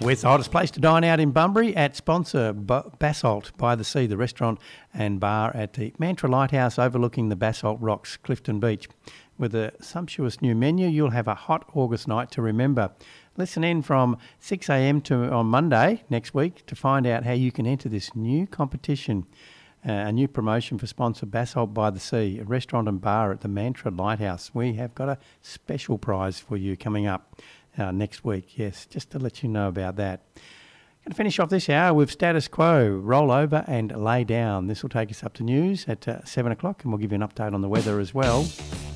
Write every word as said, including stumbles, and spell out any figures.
Where's the hottest place to dine out in Bunbury? At sponsor B- Basalt by the Sea, the restaurant and bar at the Mantra Lighthouse overlooking the Basalt Rocks, Clifton Beach. With a sumptuous new menu, you'll have a hot August night to remember. Listen in from six a m to on Monday next week to find out how you can enter this new competition. Uh, a new promotion for sponsor Basalt by the Sea, a restaurant and bar at the Mantra Lighthouse. We have got a special prize for you coming up uh, next week. Yes, just to let you know about that. Going to finish off this hour with Status Quo, Roll Over and Lay Down. This will take us up to news at uh, seven o'clock, and we'll give you an update on the weather as well.